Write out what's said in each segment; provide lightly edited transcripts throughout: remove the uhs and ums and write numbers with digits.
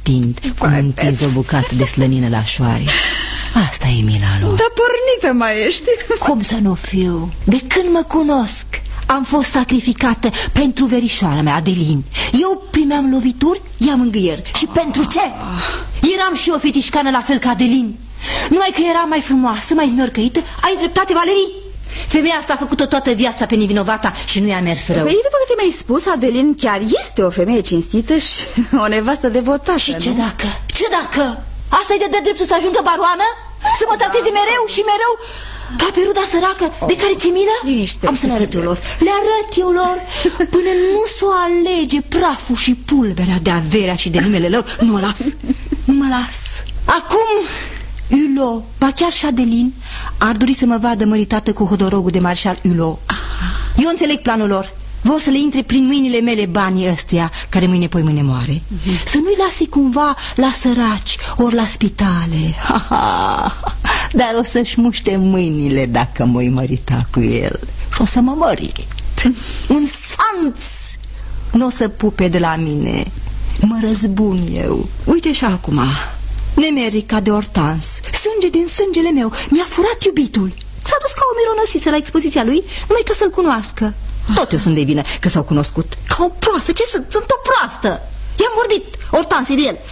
întind, cum întinzi o bucată de slănină la șoareci. Asta e mila lor. Dar pornită mai ești. Cum să nu fiu? De când mă cunosc am fost sacrificată pentru verișoara mea, Adelin. Eu primeam lovituri, ea mângâieri. Și pentru ce? Eram și eu fetișcană la fel ca Adelin. Numai că era mai frumoasă, mai zmiorcăită. Ai dreptate, Valerii? Femeia asta a făcut-o toată viața pe nevinovata și nu i-a mers rău. Păi, după câte mi-ai spus, Adelin chiar este o femeie cinstită și o nevastă devotată. Și ce dacă? Ce dacă? Asta-i de dreptul să ajungă baroană? Să mă trateze mereu și mereu ca pe ruda săracă de care ți-e milă? Liniște. Am să le arăt eu lor. Le arăt eu lor până nu s-o alege praful și pulberea de averea și de numele lor. Nu mă las. Nu mă las. Acum Hulot, ba chiar și Adelin ar dori să mă vadă măritată cu hodorogul de marșal Hulot. Eu înțeleg planul lor. Vor să le intre prin mâinile mele banii ăstuia care mâine poi mâine moare. Să nu-i lase cumva la săraci ori la spitale. Dar o să-și muște mâinile dacă mă-i mărita cu el. Și o să mă mărit. Un sanț nu o să pupe de la mine. Mă răzbun eu. Uite și acum Nemerica de Hortens, sânge din sângele meu, mi-a furat iubitul. S-a dus ca o mironăsiță la expoziția lui, numai că să-l cunoască. Tot eu sunt de vină că s-au cunoscut. Ca o proastă, ce sunt? Sunt o proastă. I-am vorbit, Hortense, de el.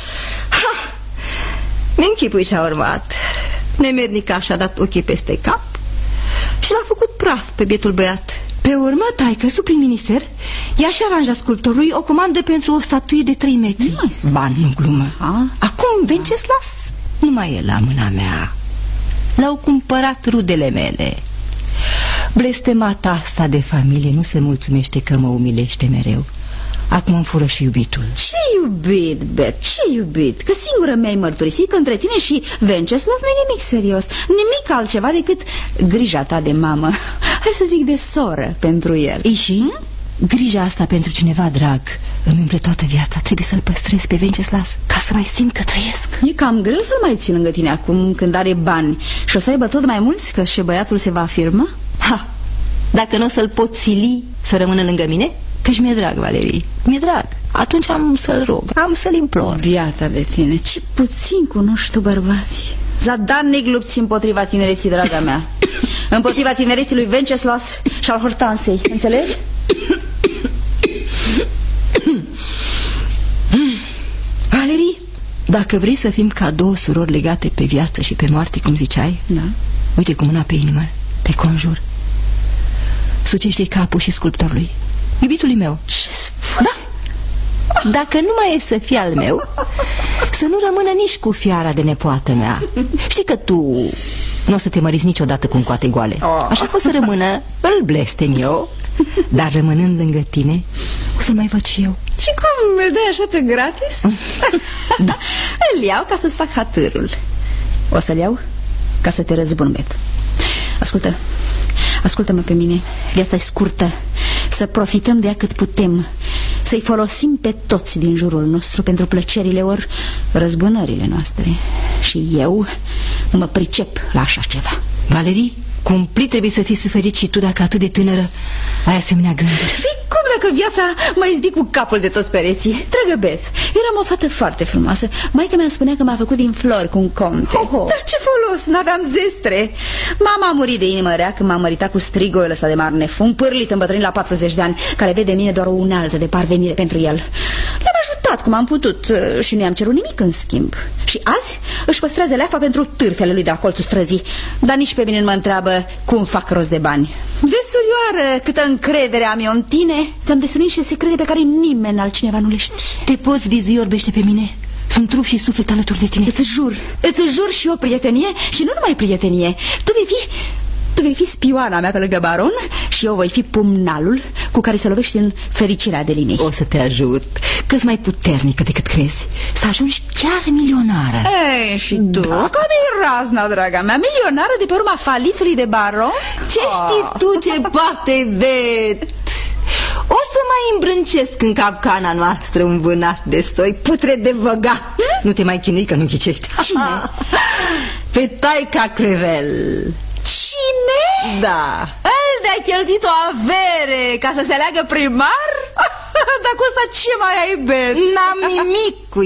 Mi-închipui ce-a urmat. Nemernica și-a dat ochii peste cap și l-a făcut praf pe bietul băiat. Pe urmă, taică-su prin minister i-a și aranjat sculptorului o comandă pentru o statuie de 3 metri. Nice. Ba, nu glumă. Acum Venceslas nu mai e la mâna mea. L-au cumpărat rudele mele. Blestemata asta de familie nu se mulțumește că mă umilește mereu. Acum îmi fură și iubitul. Ce iubit, Bet, ce iubit? Că singură mi-ai mărturisit că între tine și Venceslas nu e nimic serios. Nimic altceva decât grija ta de mamă. Hai să zic de soră pentru el. Și grija asta pentru cineva drag îmi umple toată viața. Trebuie să-l păstrez pe Venceslas ca să mai simt că trăiesc. E cam greu să-l mai ții lângă tine acum când are bani și o să aibă tot mai mulți, că și băiatul se va afirma. Dacă nu o să-l pot sili să rămână lângă mine, că-și mi-e drag, Valerii, mi-e drag, atunci am să-l rog, am să-l implor. Biata de tine, ce puțin cunoști tu bărbații. Zadarnic lupți împotriva tinereții, draga mea. Împotriva tinereții lui Venceslas și al Hortensei, înțelegi? Valerii, dacă vrei să fim ca două surori legate pe viață și pe moarte, cum ziceai, da. Uite cu mâna pe inimă, te conjur, sucește capul și sculptorului, iubitului meu. Ce spui? Da. Dacă nu mai e să fie al meu, să nu rămână nici cu fiara de nepoată mea. Știi că tu nu o să te măriți niciodată cu coate goale. Așa că o să rămână, îl blestem eu, dar rămânând lângă tine, o să-l mai văd și eu. Și cum, îl dai așa pe gratis? Da. Îl iau ca să-ți fac hatârul. O să-l iau ca să te răzbun, Bet. Ascultă, ascultă-mă pe mine. Viața e scurtă. Să profităm de ea cât putem. Să-i folosim pe toți din jurul nostru pentru plăcerile ori răzbunările noastre. Și eu mă pricep la așa ceva. Valerii, cumplit trebuie să fii suferit și tu dacă atât de tânără ai asemenea gânduri. Cum dacă viața m-a izbit cu capul de toți pereții? Dragă Beth, eram o fată foarte frumoasă. Maica mea spunea că m-a făcut din flori cu un conte. Dar ce folos, n-aveam zestre. Mama a murit de inimă rea când m-am măritat cu strigoiul ăsta de Marnef, un pârlit îmbătrânit la 40 de ani, care vede în mine doar o unealtă de parvenire pentru el. Le-am ajutat cum am putut și nu i-am cerut nimic în schimb. Și azi își păstrează leafa pentru târfele lui de la colțul străzii. Dar nici pe mine nu mă întreabă cum fac rost de bani. Vezi, surioară, câtă încredere am eu în tine. Ți-am destruit niște secrete pe care nimeni altcineva nu le știe. Te poți vizui, orbește pe mine. Sunt trup și suflet alături de tine. Îți jur și eu prietenie. Și nu numai prietenie. Tu vei fi spioana mea pe lângă baron și eu voi fi pumnalul cu care să lovești în fericirea Adelinei. O să te ajut, că-s mai puternică decât crezi. Să ajungi chiar milionară. Ei, și tu? Da. Cum e razna, draga mea? Milionară de pe urma falitului de baron? Ce știi tu ce poate, Bet? O să mai îmbrâncesc în capcana noastră un vânat de soi putre de văgat. Nu te mai chinui că nu ghicești. Cine? Pe taica Crevel. Cine? Da. El de-a cheltuit o avere ca să se aleagă primar? Dar cu asta ce mai ai, Bet? N-am nimic cu